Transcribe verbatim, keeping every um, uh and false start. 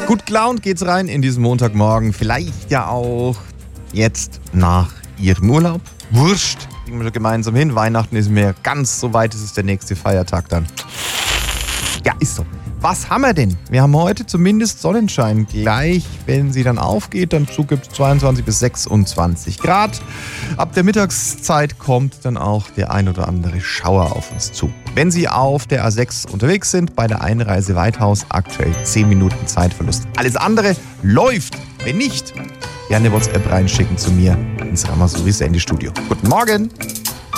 Gut gelaunt geht's rein in diesen Montagmorgen. Vielleicht ja auch jetzt nach Ihrem Urlaub. Wurscht, kriegen wir gemeinsam hin. Weihnachten ist mir ganz so weit, ist es der nächste Feiertag dann. Ja, ist so. Was haben wir denn? Wir haben heute zumindest Sonnenschein. Gleich, wenn sie dann aufgeht, dann gibt es zweiundzwanzig bis sechsundzwanzig Grad. Ab der Mittagszeit kommt dann auch der ein oder andere Schauer auf uns zu. Wenn Sie auf der A sechs unterwegs sind, bei der Einreise Weithaus aktuell zehn Minuten Zeitverlust. Alles andere läuft. Wenn nicht, gerne WhatsApp reinschicken zu mir ins Ramazouri Sandy Studio. Guten Morgen!